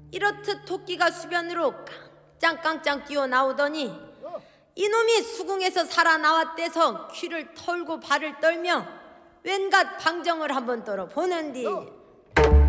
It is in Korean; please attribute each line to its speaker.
Speaker 1: 이렇듯 토끼가 수변으로 깡짱깡짱 뛰어나오더니 이놈이 수궁에서 살아나왔대서 귀를 털고 발을 떨며 웬갓 방정을 한번 떨어보는디